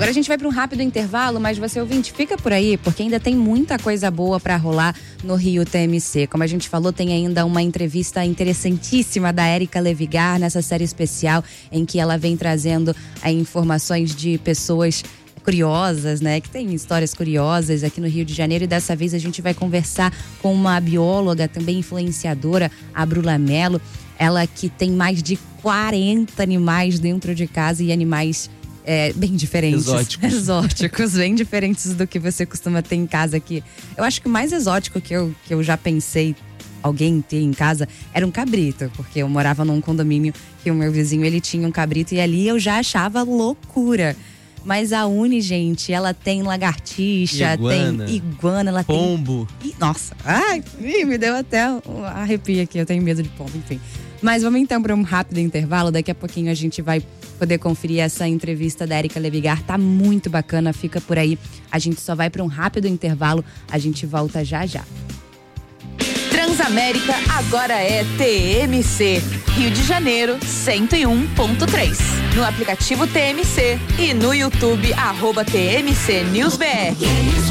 Agora a gente vai para um rápido intervalo, mas você, ouvinte, fica por aí, porque ainda tem muita coisa boa para rolar no Rio TMC. Como a gente falou, tem ainda uma entrevista interessantíssima da Érica Levigar nessa série especial, em que ela vem trazendo informações de pessoas curiosas, né? Que tem histórias curiosas aqui no Rio de Janeiro. E dessa vez a gente vai conversar com uma bióloga, também influenciadora, a Bruna Mello. Ela que tem mais de 40 animais dentro de casa e animais bem diferentes. Exóticos, bem diferentes do que você costuma ter em casa aqui. Eu acho que o mais exótico que eu já pensei alguém ter em casa era um cabrito, porque eu morava num condomínio que o meu vizinho, ele tinha um cabrito e ali eu já achava loucura. Mas a Uni, gente, ela tem lagartixa, tem iguana, ela pombo. Tem… Nossa, me deu até um arrepio aqui, eu tenho medo de pombo, enfim. Mas vamos então para um rápido intervalo, daqui a pouquinho a gente vai poder conferir essa entrevista da Érica Levigar, tá muito bacana, fica por aí. A gente só vai para um rápido intervalo, a gente volta já já. Transamérica agora é TMC, Rio de Janeiro 101.3. No aplicativo TMC e no YouTube @TMC News BR.